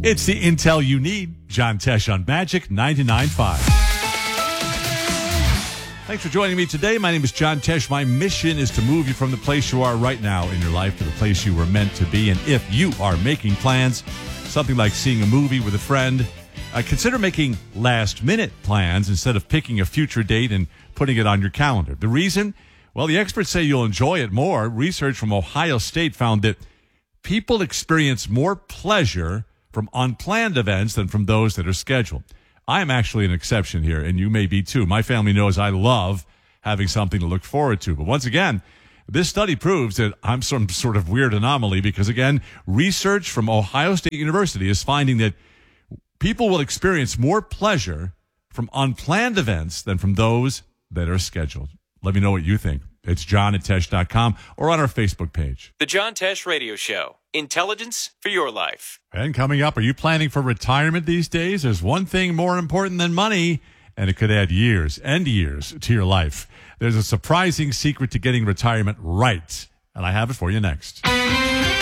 It's the intel you need. John Tesh on Magic 99.5. Thanks for joining me today. My name is John Tesh. My mission is to move you from the place you are right now in your life to the place you were meant to be. And if you are making plans, something like seeing a movie with a friend, consider making last-minute plans instead of picking a future date and putting it on your calendar. The reason? Well, the experts say you'll enjoy it more. Research from Ohio State found that people experience more pleasure from unplanned events than from those that are scheduled. I am actually an exception here, and you may be too. My family knows I love having something to look forward to. But once again, this study proves that I'm some sort of weird anomaly because, again, research from Ohio State University is finding that people will experience more pleasure from unplanned events than from those that are scheduled. Let me know what you think. It's john@tesh.com or on our Facebook page. The John Tesh Radio Show. Intelligence for your life. And coming up, are you planning for retirement these days? There's one thing more important than money, and it could add years and years to your life. There's a surprising secret to getting retirement right, and I have it for you next.